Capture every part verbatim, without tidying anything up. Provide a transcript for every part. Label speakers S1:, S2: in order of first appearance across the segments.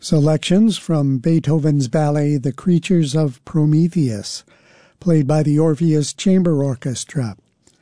S1: Selections from Beethoven's ballet The Creatures of Prometheus, played by the Orpheus Chamber Orchestra.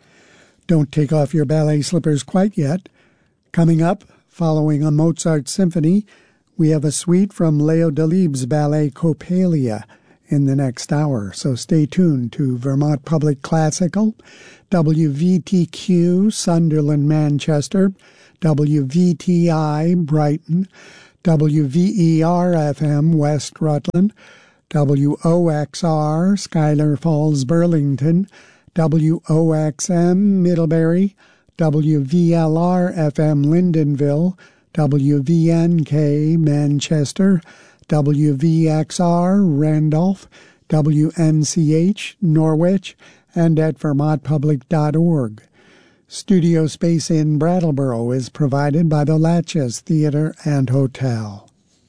S1: Don't take off your ballet slippers quite yet. Coming up, following a Mozart symphony, we have a suite from Leo Delibes' ballet Coppelia in the next hour, so stay tuned to Vermont Public Classical, W V T Q Sunderland Manchester, W V T I Brighton, W V E R F M West Rutland, W O X R Schuyler Falls Burlington, W O X M Middlebury, W V L R F M Lyndonville, W V N K Manchester, W V X R Randolph, W N C H Norwich, and at vermont public dot org. Studio space in Brattleboro is provided by the Latches Theater and Hotel.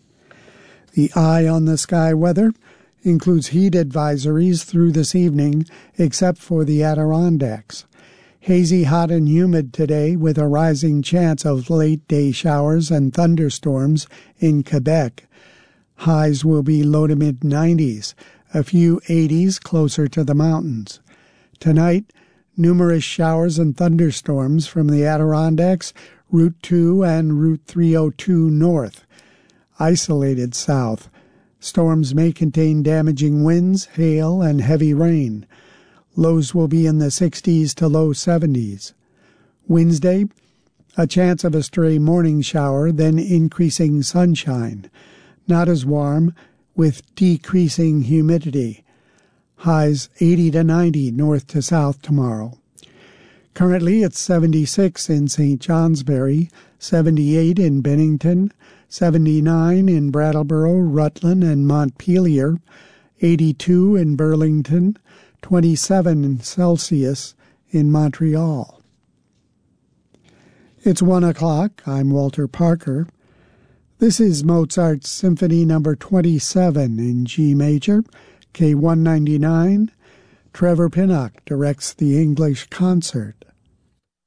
S1: The Eye on the Sky weather includes heat advisories through this evening, except for the Adirondacks. Hazy, hot, and humid today with a rising chance of late-day showers and thunderstorms in Quebec. Highs will be low to mid-nineties, a few eighties closer to the mountains. Tonight, numerous showers and thunderstorms from the Adirondacks, Route two and Route three oh two north. Isolated south. Storms may contain damaging winds, hail, and heavy rain. Lows will be in the sixties to low seventies. Wednesday, a chance of a stray morning shower, then increasing sunshine. Not as warm, with decreasing humidity. Highs eighty to ninety north to south tomorrow. Currently it's seventy-six in Saint Johnsbury, seventy-eight in Bennington, seventy-nine in Brattleboro, Rutland, and Montpelier, eighty-two in Burlington, twenty-seven in Celsius in Montreal. It's one o'clock. I'm Walter Parker. This is Mozart's Symphony Number twenty-seven in G major, K one ninety-nine. Trevor Pinnock directs the English concert.